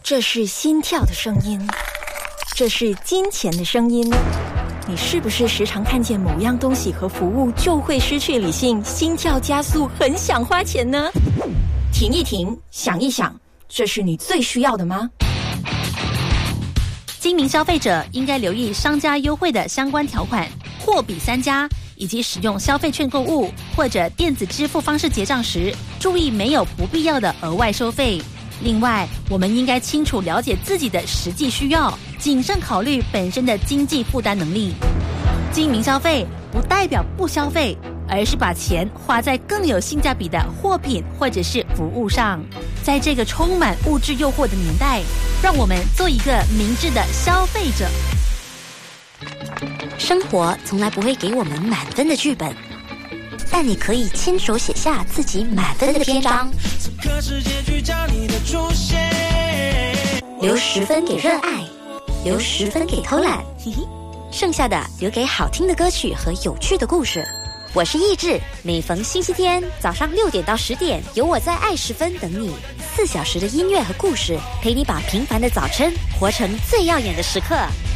这是心跳的声音，这是金钱的声音。你是不是时常看见某样东西和服务就会失去理性，心跳加速，很想花钱呢？停一停，想一想，这是你最需要的吗？ 精明消费者应该留意商家优惠的相关条款，货比三家，以及使用消费券购物或者电子支付方式结账时，注意没有不必要的额外收费。另外，我们应该清楚了解自己的实际需要，谨慎考虑本身的经济负担能力。精明消费不代表不消费，而是把钱花在更有性价比的货品或者是服务上。在这个充满物质诱惑的年代，让我们做一个明智的消费者。 生活从来不会给我们满分的剧本，但你可以亲手写下自己满分的篇章，留10分给热爱，留10分给偷懒，剩下的留给好听的歌曲和有趣的故事。我是意志，每逢星期天早上6点到10点，有我在爱10分等你，4小时的音乐和故事，陪你把平凡的早晨活成最耀眼的时刻。